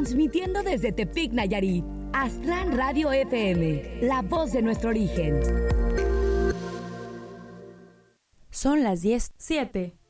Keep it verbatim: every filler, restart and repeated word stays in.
Transmitiendo desde Tepic, Nayarit. Aztlán Radio F M, la voz de nuestro origen. Son las diez, siete.